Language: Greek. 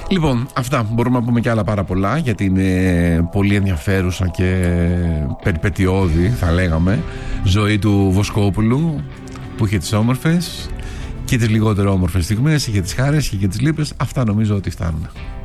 Λοιπόν, αυτά. Μπορούμε να πούμε και άλλα πάρα πολλά, γιατί είναι πολύ ενδιαφέρουσα και περιπετειώδη, θα λέγαμε, ζωή του Βοσκόπουλου, που είχε τις όμορφες και τις λιγότερο όμορφες στιγμές, είχε τις χάρες, είχε και τις λύπες. Αυτά νομίζω ότι φτάνουν.